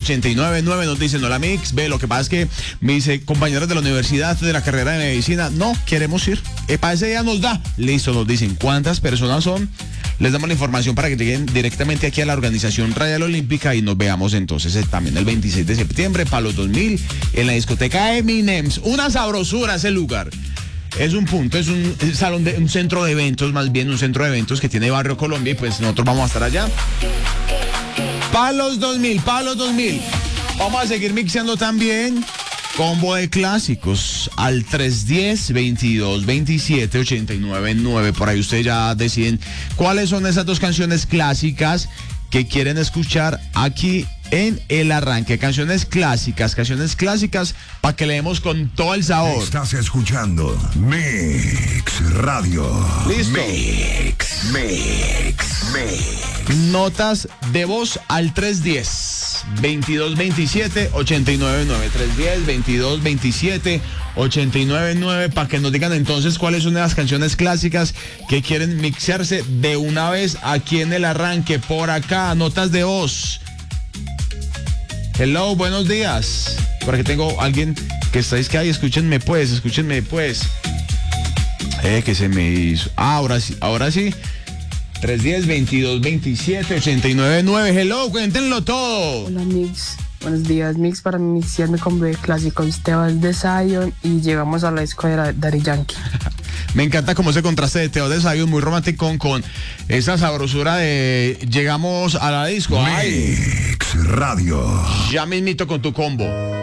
899 nos dicen, hola Mix, ve, lo que pasa es que me dice, compañeros de la universidad de la carrera de medicina, no, queremos ir, para ese día nos da, listo, nos dicen cuántas personas son, les damos la información para que lleguen directamente aquí a la organización Radial Olímpica y nos veamos entonces también el 26 de septiembre para los 2000 en la discoteca Eminems, una sabrosura ese lugar. Es un punto, es un salón un centro de eventos, más bien un centro de eventos que tiene Barrio Colombia y pues nosotros vamos a estar allá. Para los 2000. Vamos a seguir mixeando también. Combo de clásicos al 310-2227-899. Por ahí ustedes ya deciden cuáles son esas dos canciones clásicas que quieren escuchar aquí en el arranque. Canciones clásicas para que leemos con todo el sabor. Estás escuchando Mix Radio. Listo. Mix. Notas de voz al 310-2227-899. 310-2227-899 para que nos digan entonces cuáles son las canciones clásicas que quieren mixearse de una vez aquí en el arranque. Por acá, notas de voz. Hello, buenos días. Por aquí tengo a alguien que estáis que hay, escúchenme pues. Que se me hizo. Ahora sí. 310-2227-899. Hello, cuéntenlo todo. Hola Mix, buenos días Mix, para iniciar mi combo de clásicos Te vas de Zion y llegamos a la disco de Daddy Yankee. Me encanta cómo ese contraste de Teo de Zion, muy romántico con esa sabrosura de llegamos a la disco. Mix Radio. Ya mismito con tu combo.